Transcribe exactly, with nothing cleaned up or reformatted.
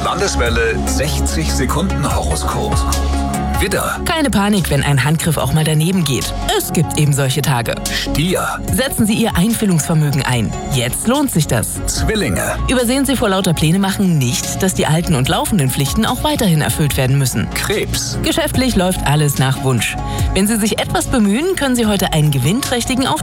Landeswelle sechzig Sekunden Horoskop. Widder, Keine Panik, wenn ein Handgriff auch mal daneben geht. Es gibt eben solche Tage. Stier, Setzen Sie Ihr Einfühlungsvermögen ein. Jetzt lohnt sich das. Zwillinge, Übersehen Sie vor lauter Pläne machen nicht, dass die alten und laufenden Pflichten auch weiterhin erfüllt werden müssen. Krebs, Geschäftlich läuft alles nach Wunsch. Wenn Sie sich etwas bemühen, können Sie heute einen gewinnträchtigen Auftrag